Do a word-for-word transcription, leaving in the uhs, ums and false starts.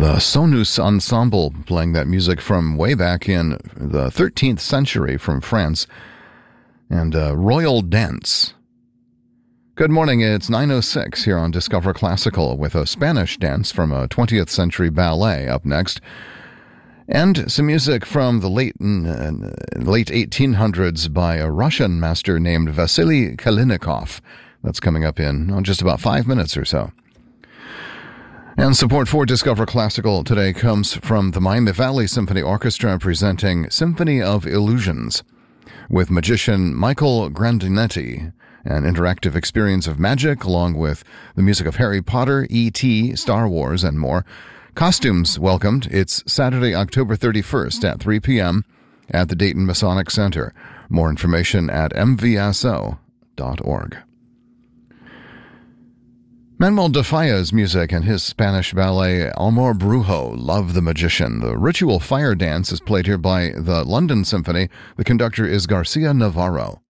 The Sonus Ensemble, playing that music from way back in the thirteenth century from France, and uh, Royal Dance. Good morning, it's nine oh six here on Discover Classical with a Spanish dance from a twentieth century ballet up next, and some music from the late, uh, late eighteen hundreds by a Russian master named Vasily Kalinikov. That's coming up in oh, just about five minutes or so. And support for Discover Classical today comes from the Miami Valley Symphony Orchestra presenting Symphony of Illusions with magician Michael Grandinetti, an interactive experience of magic along with the music of Harry Potter, E T, Star Wars, and more. Costumes welcomed. It's Saturday, October thirty-first at three p.m. at the Dayton Masonic Center. More information at m v s o dot org. Manuel de Falla's music and his Spanish ballet Amor Brujo, Love the Magician. The ritual fire dance is played here by the London Symphony. The conductor is Garcia Navarro.